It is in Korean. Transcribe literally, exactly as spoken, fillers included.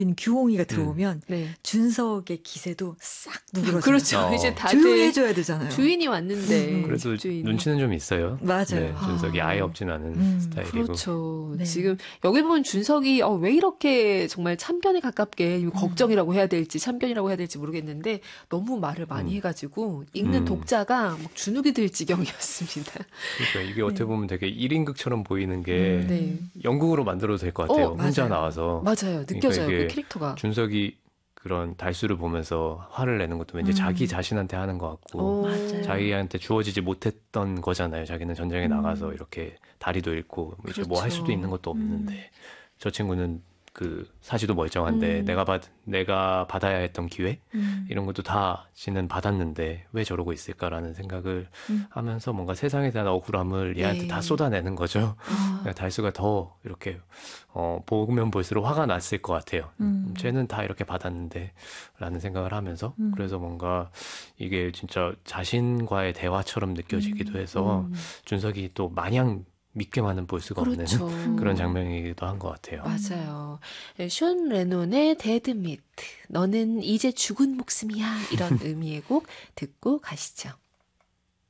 규홍이가 들어오면 음. 네. 준석의 기세도 싹 누그러져요. 그렇죠. 어. 이제 다들 조용히 해줘야 되잖아요. 주인이 왔는데 음. 그래도 집주인이. 눈치는 좀 있어요. 맞아요. 네, 준석이 아. 아예 없진 않은 음. 스타일이고. 그렇죠. 네. 지금 여기 보면 준석이 어, 왜 이렇게 정말 참견에 가깝게 음. 걱정이라고 해야 될지 참견이라고 해야 될지 모르겠는데 너무 말을 많이 음. 해가지고 읽는 음. 독자가 막 주눅이 들 지경이었습니다. 그러니까 이게 어떻게 보면 되게 일 인극처럼 보이는 게 음. 네. 연극으로 만들어도 될 것 같아요. 어, 혼자 맞아요. 나와서. 맞아요. 느껴져요. 이게 그 캐릭터가. 준석이 그런 달수를 보면서 화를 내는 것도 왠지 음. 자기 자신한테 하는 것 같고 오. 맞아요. 자기한테 주어지지 못했던 거잖아요. 자기는 전쟁에 음. 나가서 이렇게 다리도 잃고 뭐 이제 뭐 할 그렇죠. 수도 있는 것도 없는데 음. 저 친구는 그 사지도 멀쩡한데 음. 내가 받 내가 받아야 했던 기회 음. 이런 것도 다 지는 받았는데 왜 저러고 있을까라는 생각을 음. 하면서 뭔가 세상에 대한 억울함을 얘한테 네. 다 쏟아내는 거죠. 아. 그러니까 달수가 더 이렇게 어, 보면 볼수록 화가 났을 것 같아요. 음. 쟤는 다 이렇게 받았는데 라는 생각을 하면서 음. 그래서 뭔가 이게 진짜 자신과의 대화처럼 느껴지기도 해서 음. 준석이 또 마냥 믿게만은 볼 수가 그렇죠. 없는 그런 장면이기도 한 것 같아요. 맞아요. 숀 레논의 데드미트. 너는 이제 죽은 목숨이야. 이런 의미의 곡 듣고 가시죠.